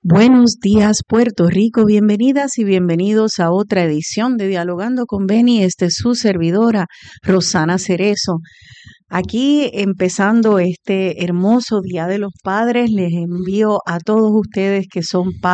Buenos días, Puerto Rico. Bienvenidas y bienvenidos a otra edición de Dialogando con Beni. Esta es su servidora, Rosana Cerezo. Aquí empezando este hermoso Día de los Padres, les envío a todos ustedes que son padres